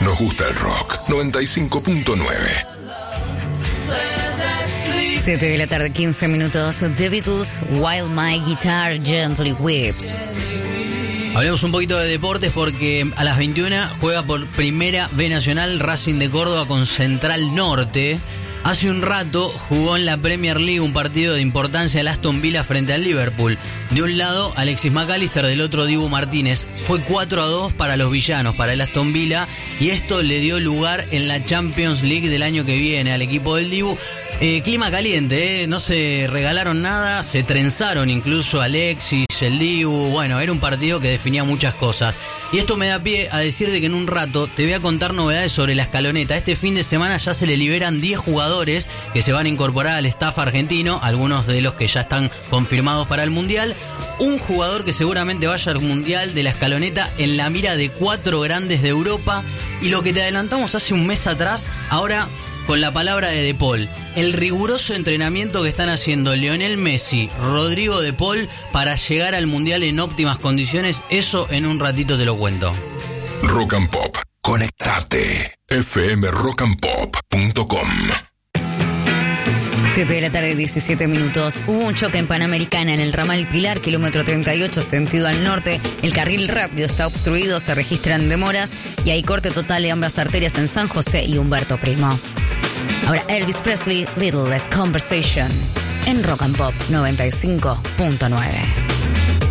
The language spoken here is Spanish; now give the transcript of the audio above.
Nos gusta el rock. 95.9. 7 de la tarde, 15 minutos. The Beatles, While My Guitar Gently Weeps. Hablemos un poquito de deportes porque a las 21 juega por Primera B Nacional Racing de Córdoba con Central Norte. Hace un rato jugó en la Premier League un partido de importancia el Aston Villa frente al Liverpool. De un lado Alexis McAllister, del otro Dibu Martínez. Fue 4-2 para los villanos, para el Aston Villa, y esto le dio lugar en la Champions League del año que viene al equipo del Dibu. Clima caliente, no se regalaron nada, se trenzaron incluso Alexis, el Dibu. Bueno, era un partido que definía muchas cosas. Y esto me da pie a decirte que en un rato te voy a contar novedades sobre la escaloneta. Este fin de semana ya se le liberan 10 jugadores que se van a incorporar al staff argentino, algunos de los que ya están confirmados para el Mundial. Un jugador que seguramente vaya al Mundial de la escaloneta en la mira de 4 grandes de Europa. Y lo que te adelantamos hace un mes atrás, ahora con la palabra de Paul. El riguroso entrenamiento que están haciendo Lionel Messi, Rodrigo De Paul para llegar al Mundial en óptimas condiciones, eso en un ratito te lo cuento. Rock and Pop. Conectate. fmrockandpop.com. 7 de la tarde, 17 minutos. Hubo un choque en Panamericana en el ramal Pilar, kilómetro 38, sentido al norte. El carril rápido está obstruido, se registran demoras y hay corte total de ambas arterias en San José y Humberto Primo. Ahora Elvis Presley, Little Less Conversation, en Rock and Pop 95.9.